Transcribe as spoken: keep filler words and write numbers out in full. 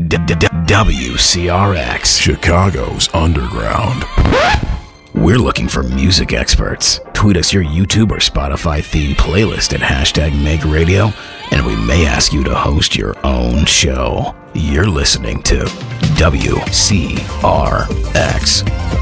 W C R X, Chicago's Underground. We're looking for music experts. Tweet us your YouTube or Spotify themed playlist at hashtag Make Radio, and we may ask you to host your own show. You're listening to W C R X